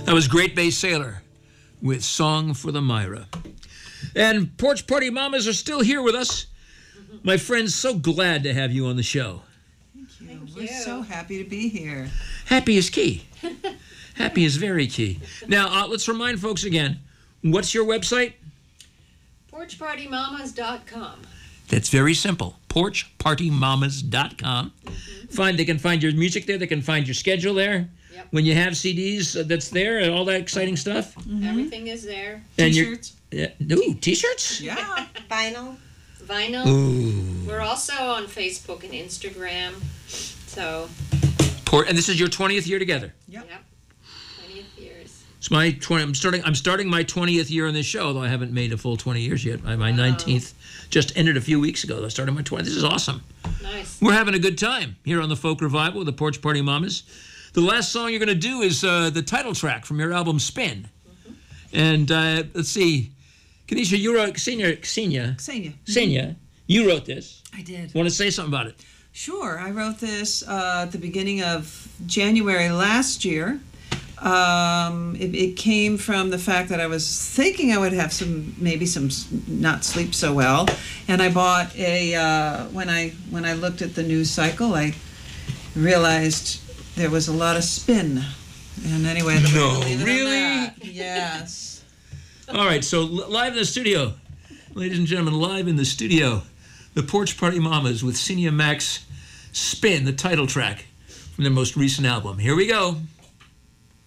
That was Great Bay Sailor with Song for the Myra. And Porch Party Mamas are still here with us. My friends, so glad to have you on the show. Thank you. We're so happy to be here. Happy is key. Happy is very key. Now, let's remind folks again, what's your website? PorchPartyMamas.com. That's very simple. PorchPartyMamas.com. They can find your music there. They can find your schedule there. Yep. When you have CDs, that's there, and all that exciting stuff. Everything is there. And T-shirts. T-shirts? Yeah. Vinyl. Ooh. We're also on Facebook and Instagram. So, And this is your 20th year together. Yep. 20th years. It's my 20. I'm starting my 20th year on this show, though I haven't made a full 20 years yet. My 19th just ended a few weeks ago. I started my 20th. This is awesome. Nice. We're having a good time here on the Folk Revival with the Porch Party Mamas. The last song you're going to do is the title track from your album Spin. And let's see, Kenesha, you wrote Ksenia, you wrote this. I did. Want to say something about it? Sure. I wrote this at the beginning of January last year. It came from the fact that I was thinking I would have maybe not sleep so well, and I bought when I looked at the news cycle, I realized there was a lot of spin. And anyway, Really? Yes. All right, so live in the studio, ladies and gentlemen, live in the studio, the Porch Party Mamas with Ksenia Max, Spin, the title track from their most recent album. Here we go.